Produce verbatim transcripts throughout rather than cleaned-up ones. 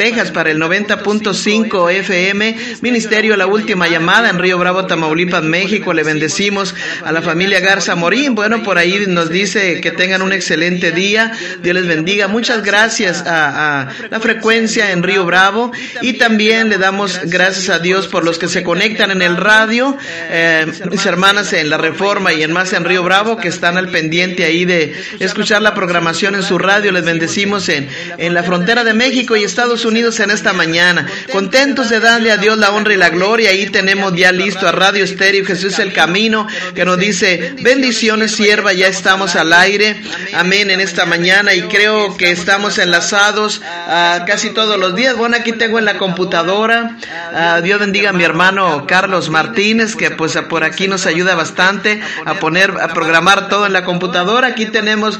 Texas para el noventa punto cinco F M, Ministerio La Última Llamada en Río Bravo, Tamaulipas, México. Le bendecimos a la familia Garza Morín. Bueno, por ahí nos dice que tengan un excelente día. Dios les bendiga. Muchas gracias a, a la frecuencia en Río Bravo, y también le damos gracias a Dios por los que se conectan en el radio, eh, mis hermanas en La Reforma y en más en Río Bravo, que están al pendiente ahí de escuchar la programación en su radio. Les bendecimos en, en la frontera de México y Estados Unidos en esta mañana. Contentos de darle a Dios la honra y la gloria. Ahí tenemos ya listo a Radio Estéreo Jesús el Camino, que nos dice: bendiciones, sierva, ya estamos al aire. Amén, en esta mañana, y creo que estamos enlazados uh, casi todos los días. Bueno, aquí tengo en la computadora, uh, Dios bendiga a mi hermano Carlos Martínez, que pues por aquí nos ayuda bastante a poner, a programar todo en la computadora. Aquí tenemos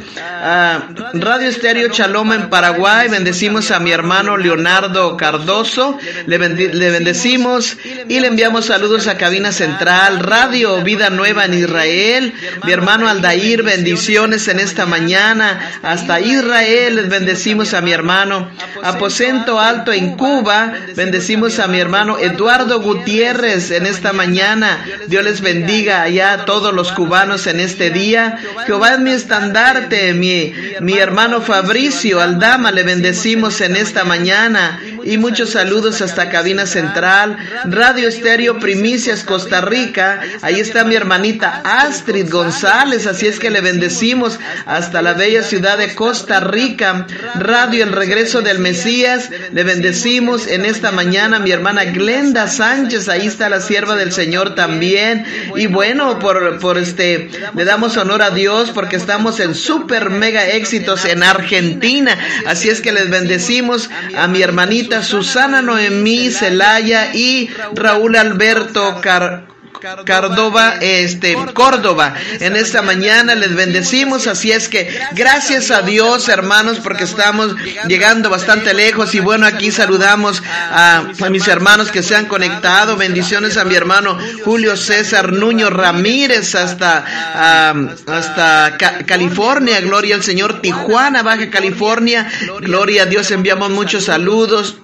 uh, Radio Estéreo Chaloma en Paraguay. Bendecimos a mi hermano Leonardo Cardoso, le, bendi- le bendecimos y le enviamos saludos a Cabina Central. Radio Vida Nueva en Israel, mi hermano Aldair, bendiciones en esta mañana hasta Israel. Les bendecimos a mi hermano Aposento Alto en Cuba. Bendecimos a mi hermano Eduardo Gutiérrez en esta mañana. Dios les bendiga allá a todos los cubanos en este día. Jehová es mi estandarte. Mi, mi hermano Fabricio Aldama, le bendecimos en esta mañana, y muchos saludos hasta Cabina Central. Radio Estéreo Primicias Costa Rica, ahí está mi hermanita Astrid González, así es que le bendecimos hasta la bella ciudad de Costa Rica. Radio El Regreso del Mesías, le bendecimos en esta mañana mi hermana Glenda Sánchez, ahí está la sierva del Señor también. Y bueno, por, por este, le damos honor a Dios porque estamos en super mega éxitos en Argentina, así es que les bendecimos a mi hermanita Susana Noemí Celaya y Raúl Alberto Car Córdoba, este, Córdoba. En esta mañana les bendecimos, así es que gracias a Dios, hermanos, porque estamos llegando bastante lejos. Y bueno, aquí saludamos a, a mis hermanos que se han conectado. Bendiciones a mi hermano Julio César Nuño Ramírez hasta, um, hasta Ca- California. Gloria al Señor. Tijuana, Baja California. Gloria a Dios, enviamos muchos saludos.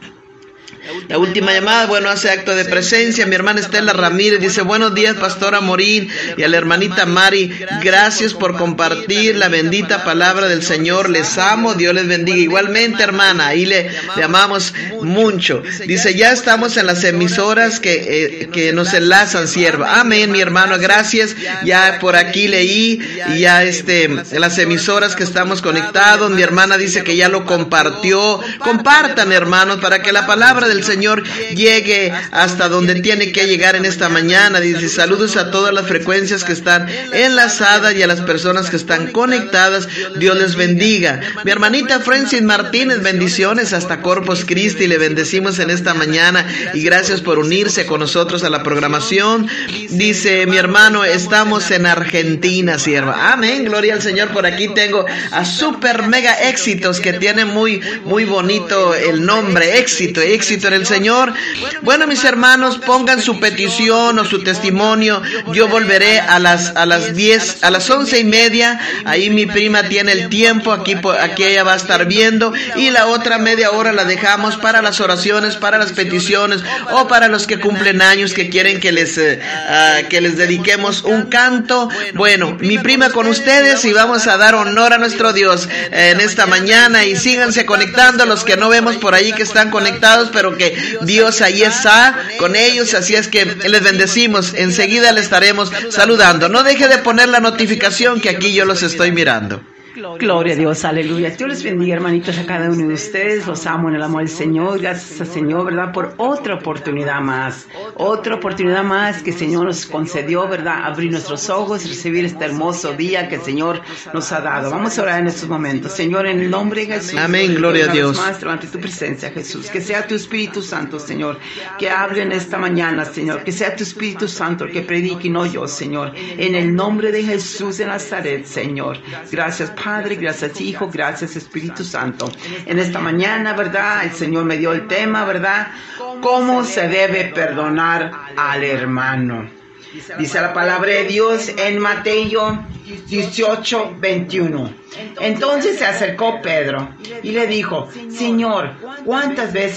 La última llamada, bueno, hace acto de presencia. Mi hermana Estela Ramírez dice: buenos días, pastora Morín, y a la hermanita Mari, gracias por compartir la bendita palabra del Señor. Les amo, Dios les bendiga. Igualmente, hermana, ahí le, le amamos mucho. Dice: ya estamos en las emisoras que, eh, que nos enlazan, sierva. Amén, mi hermano, gracias. Ya por aquí leí, y ya este, las emisoras que estamos conectados. Mi hermana dice que ya lo compartió. Compartan, hermanos, para que la palabra del Señor llegue hasta donde tiene que llegar en esta mañana. Dice: saludos a todas las frecuencias que están enlazadas y a las personas que están conectadas. Dios les bendiga. Mi hermanita Francis Martínez, bendiciones hasta Corpus Christi. Le bendecimos en esta mañana y gracias por unirse con nosotros a la programación. Dice mi hermano: estamos en Argentina, sierva. Amén, gloria al Señor. Por aquí tengo a Super Mega Éxitos, que tiene muy, muy bonito el nombre, éxito, éxito en el Señor. Bueno, mis hermanos, pongan su petición o su testimonio. Yo volveré a las a las diez, a las once y media. Ahí mi prima tiene el tiempo. Aquí, aquí ella va a estar viendo. Y la otra media hora la dejamos para las oraciones, para las peticiones o para los que cumplen años, que quieren que les eh, uh, que les dediquemos un canto. Bueno, mi prima con ustedes, y vamos a dar honor a nuestro Dios eh, en esta mañana. Y síganse conectando los que no vemos por ahí que están conectados, pero que Dios ahí está con ellos, así es que les bendecimos. Enseguida les estaremos saludando. No deje de poner la notificación, que aquí yo los estoy mirando. Gloria a Dios, aleluya. Dios les bendiga, hermanitos, a cada uno de ustedes. Los amo en el amor del Señor. Gracias al Señor, ¿verdad? Por otra oportunidad más. Otra oportunidad más que el Señor nos concedió, ¿verdad? Abrir nuestros ojos, recibir este hermoso día que el Señor nos ha dado. Vamos a orar en estos momentos. Señor, en el nombre de Jesús. Amén, gloria a Dios. Más ante tu presencia, Jesús. Que sea tu Espíritu Santo, Señor, que hable en esta mañana, Señor. Que sea tu Espíritu Santo el que predique y no yo, Señor. En el nombre de Jesús de Nazaret, Señor. Gracias, Padre, gracias, Hijo, gracias, Espíritu Santo. En esta mañana, ¿verdad? El Señor me dio el tema, ¿verdad? ¿Cómo se debe perdonar al hermano? Dice la palabra de Dios en Mateo dieciocho, veintiuno. Entonces se acercó Pedro y le dijo: Señor, ¿cuántas veces